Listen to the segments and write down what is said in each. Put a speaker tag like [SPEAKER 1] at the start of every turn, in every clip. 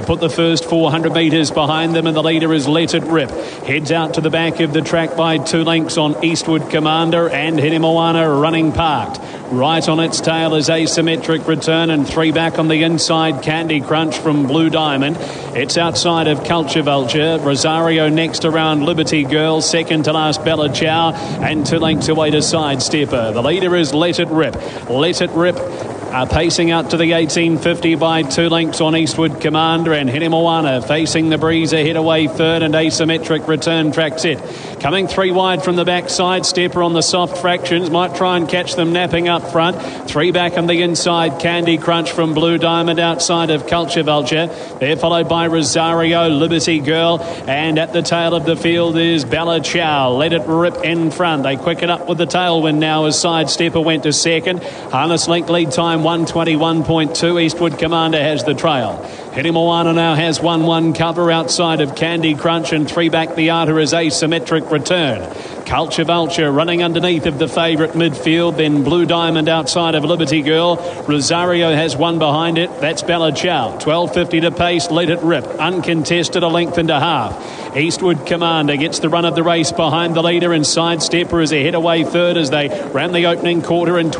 [SPEAKER 1] put the first 400 metres behind them, and the leader is Let It Rip. Heads out to the back of the track by 2 lengths on Eastwood Commander and Hinemoana running parked. Right on its tail is Asymmetric Return, and 3 back on the inside, Candy Crunch from Blue Diamond. It's outside of Culture Vulture. Rosario next around Liberty Girl, second to last Bella Ciao, and 2 lengths away to Sidestepper. The leader is Let It Rip. Let It Rip pacing out to the 1850 by 2 lengths on Eastwood Commander, and Hinemoana facing the breeze ahead away third, and Asymmetric Return tracks it. Coming 3 wide from the backside, Stepper on the soft fractions, might try and catch them napping up front. 3 back on the inside, Candy Crunch from Blue Diamond outside of Culture Vulture. They're followed by Rosario, Liberty Girl, and at the tail of the field is Bella Ciao. Let It Rip in front. They quicken up with the tailwind now as Sidestepper went to second. Harness link lead time 121.2. Eastwood Commander has the trail. Hinemoana now has 1-1 cover outside of Candy Crunch, and 3 back the outer is Asymmetric Return. Culture Vulture running underneath of the favourite midfield, then Blue Diamond outside of Liberty Girl. Rosario has 1 behind it, that's Bella Ciao. 12.50 to pace, Let It Rip, uncontested, a length and a half. Eastwood Commander gets the run of the race behind the leader, and Sidestepper is ahead away third as they ran the opening quarter in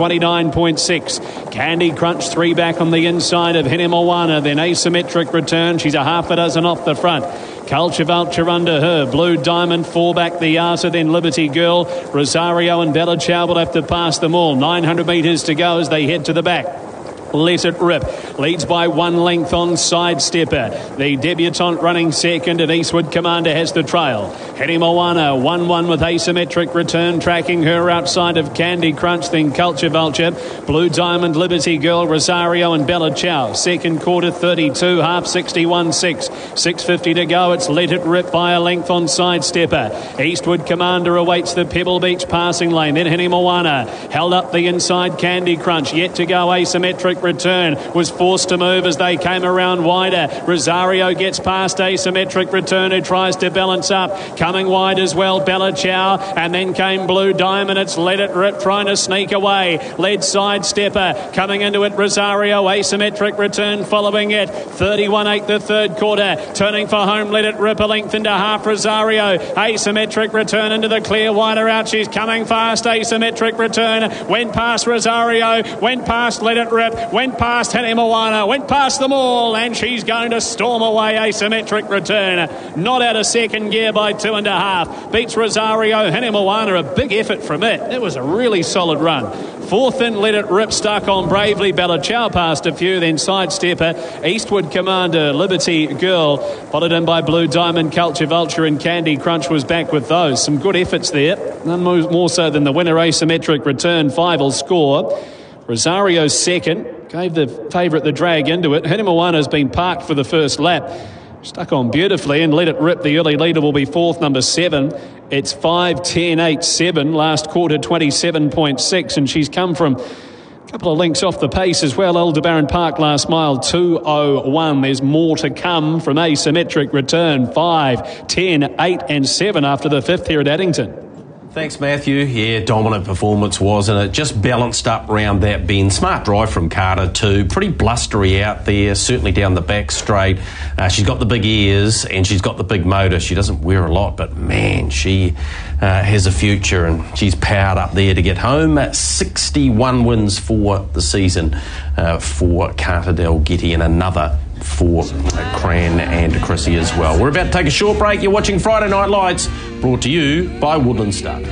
[SPEAKER 1] 29.6. Candy Crunch 3 back on the inside of Hinemoana, then Asymmetric Return, she's a half a dozen off the front. Culture Vulture under her. Blue Diamond 4 back the arser, then Liberty Girl. Rosario and Bella Ciao will have to pass them all. 900 metres to go as they head to the back. Let It Rip leads by 1 length on Sidestepper. The debutante running second, and Eastwood Commander has the trail. Hinemoana 1-1 with Asymmetric Return tracking her outside of Candy Crunch, then Culture Vulture. Blue Diamond, Liberty Girl, Rosario and Bella Ciao. Second quarter 32, half 61.6. 6.50 to go. It's Let It Rip by a length on Sidestepper. Eastwood Commander awaits the Pebble Beach passing lane. Then Hinemoana held up the inside, Candy Crunch. Yet to go, Asymmetric Return was forced to move as they came around wider. Rosario gets past Asymmetric Return, who tries to balance up. Coming wide as well, Bella Ciao, and then came Blue Diamond. It's Let It Rip trying to sneak away. Led Sidestepper coming into it, Rosario. Asymmetric Return following it. 31.8 the third quarter. Turning for home, Let It Rip, a length and a half. Rosario. Asymmetric Return into the clear, wider out. She's coming fast. Asymmetric Return went past Rosario, went past Let It Rip, went past Hinemoana, went past them all, and she's going to storm away. Asymmetric Return not out of second gear by 2.5. Beats Rosario. Hinemoana, a big effort from it. It was a really solid run. Fourth in, Let It Rip stuck on bravely. Bella Ciao passed a few, then Sidestepper. Eastwood Commander, Liberty Girl, followed in by Blue Diamond, Culture Vulture, and Candy Crunch was back with those. Some good efforts there, none more so than the winner, Asymmetric Return. 5 will score. Rosario second, gave the favourite the drag into it. Hinemoana has been parked for the first lap. Stuck on beautifully, and Let It Rip, the early leader, will be fourth, number 7. It's 5:10.87, last quarter 27.6, and she's come from a couple of lengths off the pace as well. Aldebaran Park last mile 2:01. There's more to come from Asymmetric Return. 5, 10, 8 and 7 after the fifth here at Addington.
[SPEAKER 2] Thanks, Matthew. Yeah, dominant performance, wasn't it? Just balanced up round that bend. Smart drive from Carter too. Pretty blustery out there, certainly down the back straight. She's got the big ears and she's got the big motor. She doesn't wear a lot, but man, she has a future, and she's powered up there to get home. 61 wins for the season for Carter Dalgety, and another for Cran and Chrissy as well. We're about to take a short break. You're watching Friday Night Lights, brought to you by Woodland Stud.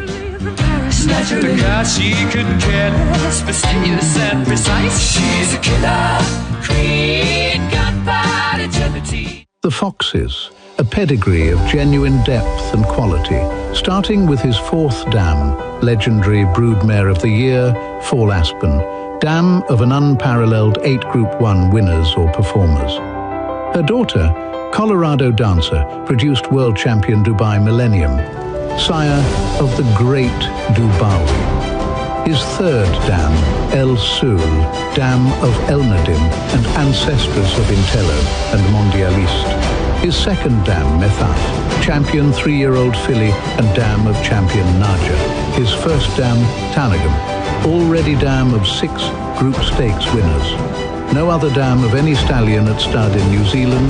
[SPEAKER 3] The guy she could care less, fastidious and precise. She's a killer queen, gunfight eternity.
[SPEAKER 4] The Foxes, a pedigree of genuine depth and quality, starting with his fourth dam, legendary broodmare of the year, Fall Aspen, dam of an unparalleled 8 Group 1 winners or performers. Her daughter, Colorado Dancer, produced world champion Dubai Millennium, sire of the great Dubawi. His third dam, El Sul, dam of El Nadim and ancestress of Intello and Mondialiste. His second dam, Methaf, champion 3-year-old filly and dam of champion Naja. His first dam, Tanagum, already dam of 6 Group Stakes winners. No other dam of any stallion at stud in New Zealand